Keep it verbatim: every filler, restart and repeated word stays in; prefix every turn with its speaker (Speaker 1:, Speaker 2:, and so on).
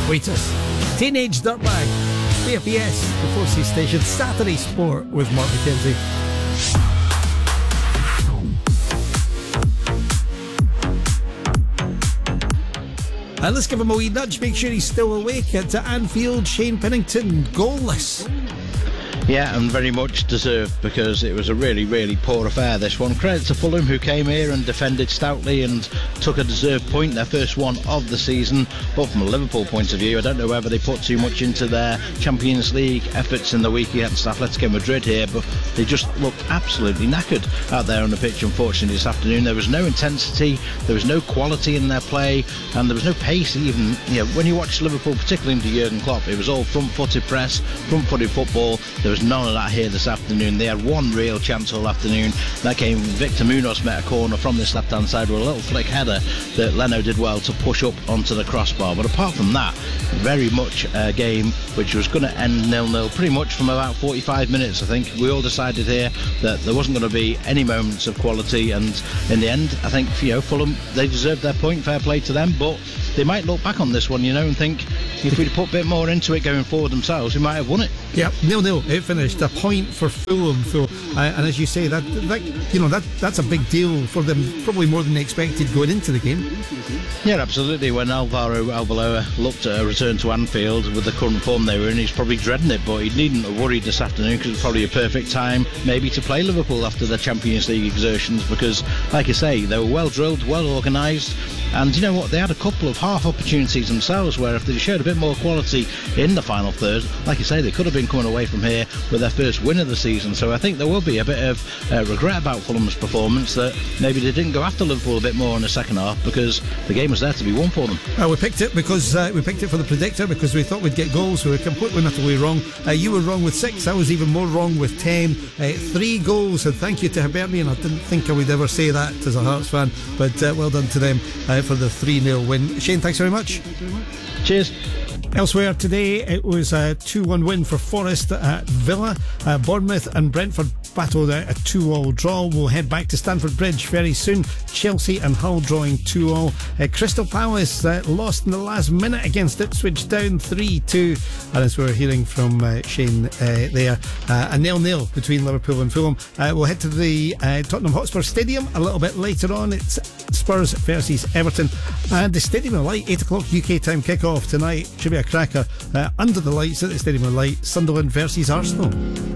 Speaker 1: Waiters, Teenage Dirtbag, B F B S, the four C station, Saturday Sport with Mark McKenzie. And let's give him a wee nudge, make sure he's still awake at Anfield. Shane Pennington, goalless.
Speaker 2: Yeah, and very much deserved, because it was a really, really poor affair, this one. Credit to Fulham, who came here and defended stoutly and took a deserved point, their first one of the season. But from a Liverpool point of view, I don't know whether they put too much into their Champions League efforts in the week against Atletico Madrid here, but they just looked absolutely knackered out there on the pitch, unfortunately, this afternoon. There was no intensity, there was no quality in their play, and there was no pace even. You know, when you watch Liverpool, particularly under Jurgen Klopp, it was all front-footed press, front-footed football. There was none of that here this afternoon. They had one real chance all afternoon. That came, Victor Munoz met a corner from this left-hand side with a little flick header that Leno did well to push up onto the crossbar. But apart from that, very much a game which was going to end nil-nil pretty much from about forty-five minutes. I think we all decided here that there wasn't going to be any moments of quality, and in the end, I think, you know, Fulham, they deserved their point, fair play to them, but they might look back on this one, you know, and think if we'd put a bit more into it going forward themselves, we might have won it.
Speaker 1: Yeah, nil-nil, it finished. A point for Fulham. So, uh, and as you say, that, that you know that that's a big deal for them, probably more than they expected going into the game.
Speaker 2: Yeah, absolutely. When Alvaro Arbeloa looked at a return to Anfield with the current form they were in, he's probably dreading it, but he needn't have worried this afternoon, because it's probably a perfect time maybe to play Liverpool after the Champions League exertions, because, like I say, they were well drilled, well organised, and you know what, they had a couple of half opportunities themselves where if they showed a bit more quality in the final third, like I say, they could have been coming away from here with their first win of the season. So I think there will be a bit of uh, regret about Fulham's performance, that maybe they didn't go after Liverpool a bit more in the second half, because the game was there to be won for them.
Speaker 1: Uh, we picked it because uh, we picked it for the predictor, because we thought we'd get goals. We were completely not away wrong. Uh, you were wrong with six. I was even more wrong with ten. Uh, three goals, and thank you to Hibernian. I didn't think I would ever say that as a Hearts fan, but uh, well done to them uh, for the three-nil win. Shane, thanks very much.
Speaker 2: Cheers.
Speaker 1: Elsewhere today, it was a two one win for Forest at Villa. Uh, Bournemouth and Brentford battled out a two all draw. We'll head back to Stamford Bridge very soon. Chelsea and Hull drawing two all. Uh, Crystal Palace uh, lost in the last minute against Ipswich, down three two. And as we were hearing from uh, Shane uh, there, uh, a nil-nil between Liverpool and Fulham. Uh, we'll head to the uh, Tottenham Hotspur Stadium a little bit later on. It's Spurs versus Everton. And the Stadium of Light, eight o'clock U K time kick-off tonight. Should be a cracker. Uh, under the lights at the Stadium of Light, Sunderland versus Arsenal.